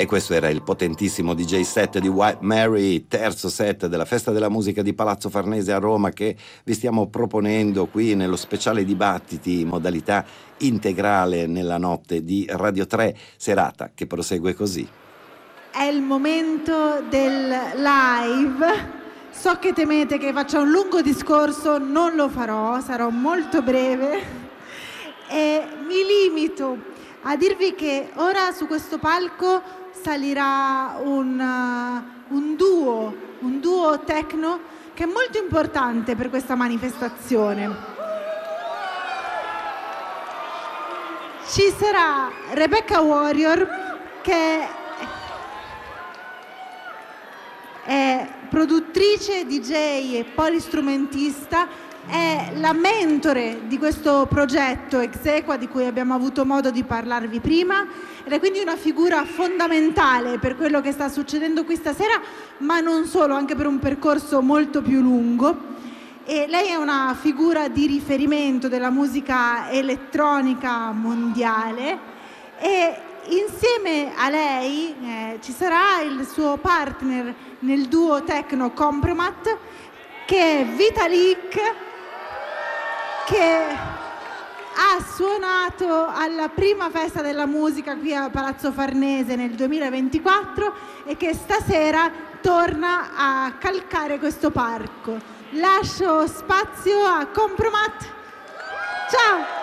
E questo era il potentissimo DJ set di White Mary, terzo set della Festa della Musica di Palazzo Farnese a Roma, che vi stiamo proponendo qui nello speciale dibattiti in modalità integrale nella notte di Radio 3, serata che prosegue così. È il momento del live. So che temete che faccia un lungo discorso, non lo farò, sarò molto breve e mi limito a dirvi che ora su questo palco salirà un duo techno che è molto importante per questa manifestazione. Ci sarà Rebecca Warrior, che è produttrice, DJ e polistrumentista, è la mentore di questo progetto Exequa di cui abbiamo avuto modo di parlarvi prima, ed è quindi una figura fondamentale per quello che sta succedendo qui stasera, ma non solo, anche per un percorso molto più lungo. E lei è una figura di riferimento della musica elettronica mondiale e insieme a lei ci sarà il suo partner nel duo techno Compromat, che è Vitalik, che ha suonato alla prima Festa della Musica qui a Palazzo Farnese nel 2024 e che stasera torna a calcare questo palco. Lascio spazio a Compromat. Ciao!